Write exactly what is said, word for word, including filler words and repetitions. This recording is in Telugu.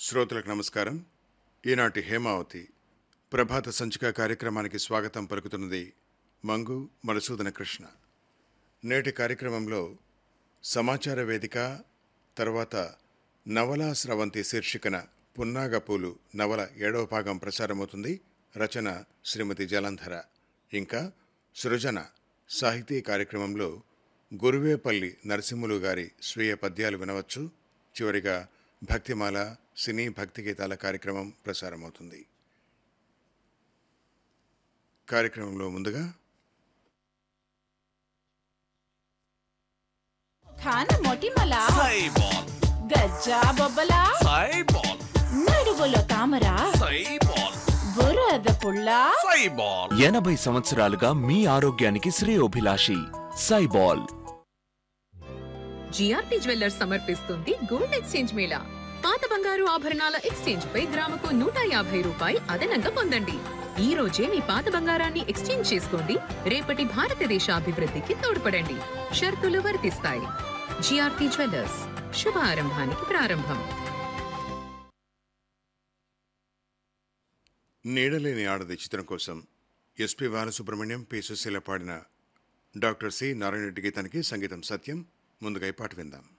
శ్రోతలకు నమస్కారం. ఈనాటి హేమావతి ప్రభాత సంచిక కార్యక్రమానికి స్వాగతం పలుకుతున్నది మంగు మధుసూదన కృష్ణ. నేటి కార్యక్రమంలో సమాచార వేదిక తర్వాత నవలా స్రవంతి శీర్షికన పున్నాగపూలు నవల ఏడవ భాగం ప్రసారమవుతుంది. రచన శ్రీమతి జలంధర. ఇంకా సృజన సాహితీ కార్యక్రమంలో గురువేపల్లి నరసింహులు గారి స్వీయ పద్యాలు వినవచ్చు. చివరిగా భక్తిమాల సినీ భక్తి గీతాల కార్యక్రమం ప్రసారమవుతుంది. కార్యక్రమంలో ముందుగా ఖాన మొటిమల సైబాల్ గజ్జా బొబ్బల సైబాల్ నడువులో తామర సైబాల్ బురద పుల్ల సైబాల్ ఎనభై సంవత్సరాలుగా మీ ఆరోగ్యానికి శ్రేయోభిలాషి సైబాల్. జిఆర్పి జ్యువెల్లర్స్ సమర్పిస్తుంది గోల్డ్ ఎక్స్చేంజ్ మేళా. పాత బంగారు ఆభరణాల ఎక్స్చేంజ్ పై గ్రాముకు నూట యాభై రూపాయలు అదనంగా పొందండి. ఈ రోజే మీ పాత బంగారాన్ని ఎక్స్చేంజ్ చేసుకోండి. రేపటి భారతదేశ అభివృద్ధికి తోడ్పడండి. షరతులు వర్తిస్తాయి. జిఆర్పి జ్యువెల్లర్స్, శుభారంభానికి ప్రారంభం. నీడలేని ఆడది చిత్రం కోసం ఎస్పి బాలసుబ్రహ్మణ్యం, పి సుశీల పాడిన డాక్టర్ సి నారాయణ రెడ్డి గీతానికి సంగీతం సత్యం. ముందుగా ఈ పాట విందాం.